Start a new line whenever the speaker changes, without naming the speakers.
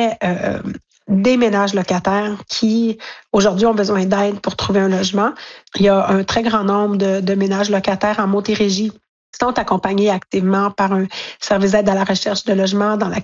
auprès des ménages locataires qui, aujourd'hui, ont besoin d'aide pour trouver un logement. Il y a un très grand nombre de ménages locataires en Montérégie qui sont accompagnés activement par un service d'aide à la recherche de logement dans la